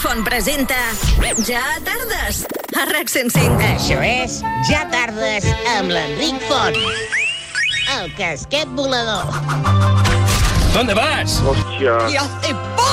Font presenta Ja tardes, a RAC 105. Això és Ja tardes amb l'Enric Font. El casquet volador. ¿Dónde vas? Hòstia. ¡Y hace